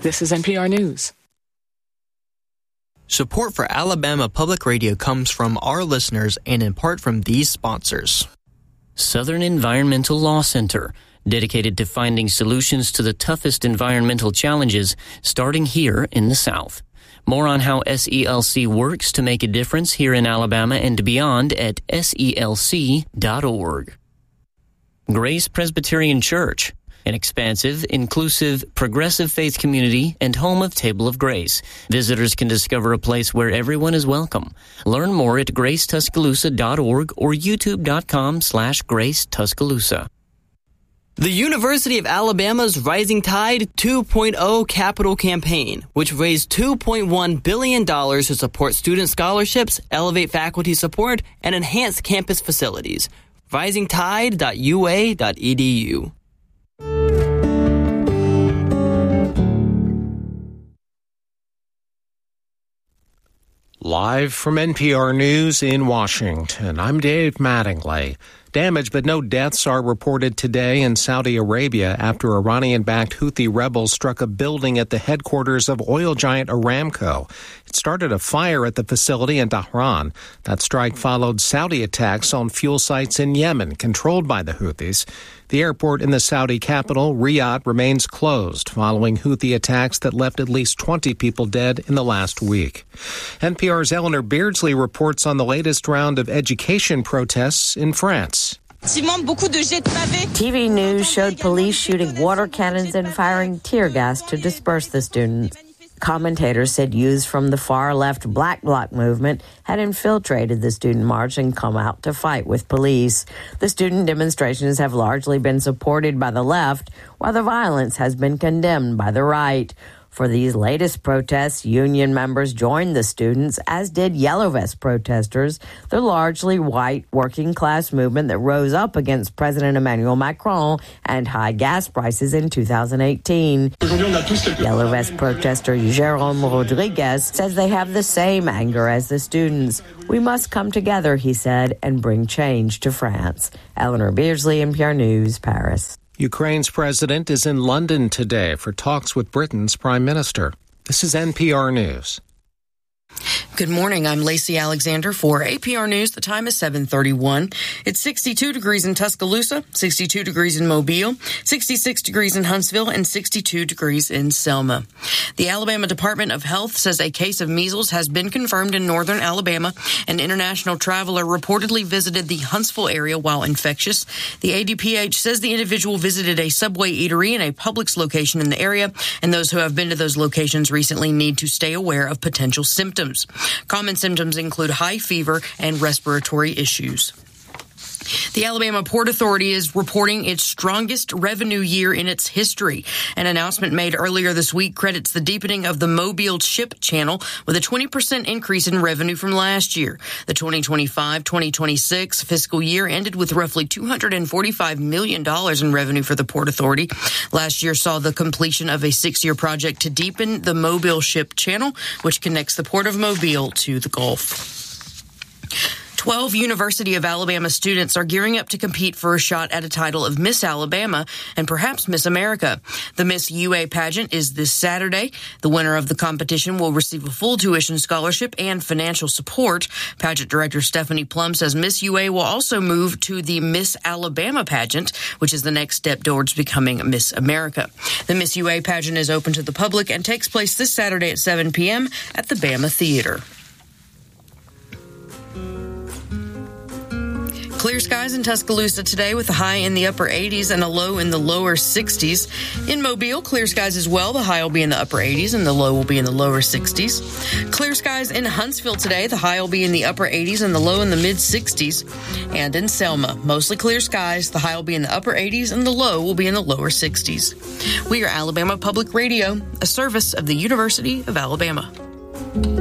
This is NPR News. Support for Alabama Public Radio comes from our listeners and in part from these sponsors. Southern Environmental Law Center, dedicated to finding solutions to the toughest environmental challenges, starting here in the South. More on how SELC works to make a difference here in Alabama and beyond at SELC.org. Grace Presbyterian Church, an expansive, inclusive, progressive faith community and home of Table of Grace. Visitors can discover a place where everyone is welcome. Learn more at gracetuscaloosa.org or youtube.com/gracetuscaloosa. The University of Alabama's Rising Tide 2.0 capital campaign, which raised $2.1 billion to support student scholarships, elevate faculty support, and enhance campus facilities. risingtide.ua.edu. Live from NPR News in Washington, I'm Dave Mattingly. Damage but no deaths are reported today in Saudi Arabia after Iranian-backed Houthi rebels struck a building at the headquarters of oil giant Aramco. It started a fire at the facility in Dhahran. That strike followed Saudi attacks on fuel sites in Yemen, controlled by the Houthis. The airport in the Saudi capital, Riyadh, remains closed following Houthi attacks that left at least 20 people dead in the last week. NPR's Eleanor Beardsley reports on the latest round of education protests in France. TV news showed police shooting water cannons and firing tear gas to disperse the students. Commentators said youths from the far-left Black Bloc movement had infiltrated the student march and come out to fight with police. The student demonstrations have largely been supported by the left, while the violence has been condemned by the right. For these latest protests, union members joined the students, as did Yellow Vest protesters, the largely white working-class movement that rose up against President Emmanuel Macron and high gas prices in 2018. Yellow Vest protester Jérôme Rodriguez says they have the same anger as the students. We must come together, he said, and bring change to France. Eleanor Beardsley, NPR News, Paris. Ukraine's president is in London today for talks with Britain's prime minister. This is NPR News. Good morning. I'm Lacey Alexander for APR News. The time is 7:31. It's 62 degrees in Tuscaloosa, 62 degrees in Mobile, 66 degrees in Huntsville, and 62 degrees in Selma. The Alabama Department of Health says a case of measles has been confirmed in northern Alabama. An international traveler reportedly visited the Huntsville area while infectious. The ADPH says the individual visited a Subway eatery and a Publix location in the area, and those who have been to those locations recently need to stay aware of potential symptoms. Common symptoms include high fever and respiratory issues. The Alabama Port Authority is reporting its strongest revenue year in its history. An announcement made earlier this week credits the deepening of the Mobile Ship Channel with a 20% increase in revenue from last year. The 2025-2026 fiscal year ended with roughly $245 million in revenue for the Port Authority. Last year saw the completion of a 6-year project to deepen the Mobile Ship Channel, which connects the Port of Mobile to the Gulf. 12 University of Alabama students are gearing up to compete for a shot at a title of Miss Alabama and perhaps Miss America. The Miss UA pageant is this Saturday. The winner of the competition will receive a full tuition scholarship and financial support. Pageant director Stephanie Plum says Miss UA will also move to the Miss Alabama pageant, which is the next step towards becoming Miss America. The Miss UA pageant is open to the public and takes place this Saturday at 7 p.m. at the Bama Theater. Clear skies in Tuscaloosa today with a high in the upper 80s and a low in the lower 60s. In Mobile, clear skies as well. The high will be in the upper 80s and the low will be in the lower 60s. Clear skies in Huntsville today. The high will be in the upper 80s and the low in the mid 60s. And in Selma, mostly clear skies. The high will be in the upper 80s and the low will be in the lower 60s. We are Alabama Public Radio, a service of the University of Alabama.